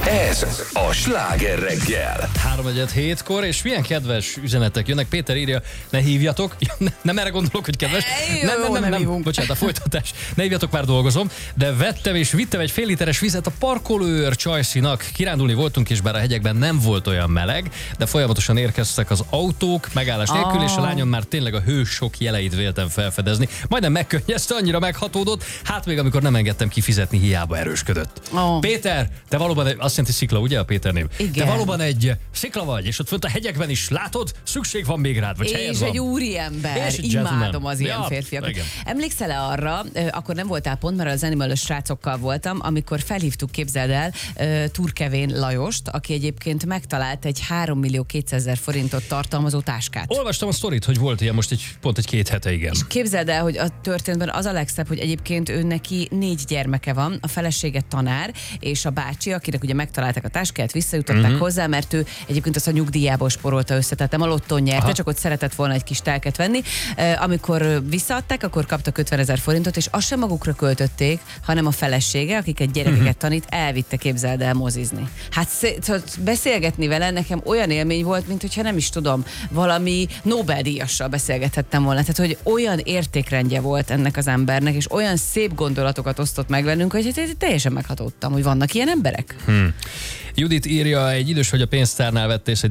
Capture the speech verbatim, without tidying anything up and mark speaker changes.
Speaker 1: Ez a Sláger reggel.
Speaker 2: három hétkor, és milyen kedves üzenetek jönnek. Péter írja, ne hívjatok. Ne, nem erre gondolok, hogy kedves.
Speaker 3: Jó,
Speaker 2: nem, nem, nem,
Speaker 3: nem
Speaker 2: nem.
Speaker 3: hívunk.
Speaker 2: Bocsánat, a folytatás. Ne hívjatok, már dolgozom. De vettem és vittem egy fél literes vizet a parkolóőr Csajszinak. Kirándulni voltunk, és bár a hegyekben nem volt olyan meleg, de folyamatosan érkeztek az autók, megállás nélkül,
Speaker 3: Ah.
Speaker 2: és a lányom már tényleg a hősok jeleit véltem felfedezni. Majdnem megkönnyezte, annyira meghatódott. Hát még amikor nem engedtem kifizetni, hiába erősködött.
Speaker 3: Oh.
Speaker 2: Péter, te valóban egy, azt jelenti szikla, ugye a Péter név?
Speaker 3: Igen.
Speaker 2: Te valóban egy szikla vagy, és ott fönt a hegyekben is látod, szükség van még rád, vagy helyed
Speaker 3: És
Speaker 2: van.
Speaker 3: egy úriember.
Speaker 2: És egy gentleman.
Speaker 3: Imádom az ilyen
Speaker 2: Ja,
Speaker 3: férfiakat.
Speaker 2: igen.
Speaker 3: Emlékszel-e arra, ö, akkor nem voltál pont, mert az Animal-ös srácokkal voltam, amikor felhívtuk, képzeld el, ö, Turkevén Lajost, aki egyébként megtalált egy három millió kétszázezer forintot tartalmazó táskát.
Speaker 2: Olvastam a sztorit, hogy volt ilyen most egy, pont egy két hete, igen.
Speaker 3: Képzeld el, hogy a történetben az a legszebb, hogy egyébként ő neki négy gyermeke van, a felesége tanár, és a bácsi, akinek ugye megtalálták a táskát, visszajutották uh-huh. hozzá, mert ő egyébként azt a nyugdíjából sporolta össze, tehát nem a lottón nyerte,
Speaker 2: Aha.
Speaker 3: csak ott szeretett volna egy kis telket venni. Uh, amikor visszaadták, akkor kaptak ötvenezer forintot, és azt sem magukra költötték, hanem a felesége, akiket gyerekeket uh-huh. tanít, elvitte, képzeld el, mozizni. Hát szé- szóval beszélgetni vele nekem olyan élmény volt, mint hogyha nem is tudom, valami Nobel-díjassal beszélgethettem volna. Tehát, hogy olyan értékrendje volt ennek az embernek, és olyan szép gondolatokat osztott meg velünk, hogy hát teljesen meghatódtam, hogy vannak ilyen emberek.
Speaker 2: Hmm. Judit írja, egy idős, hogy a pénztárnál vett észre,